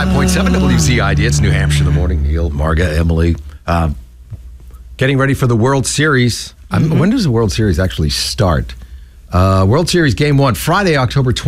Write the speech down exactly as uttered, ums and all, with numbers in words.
five point seven W C I D. It's New Hampshire in the morning. Neil, Marga, Emily. Um, getting ready for the World Series. Mm-hmm. When does the World Series actually start? Uh, World Series Game one, Friday, October twentieth.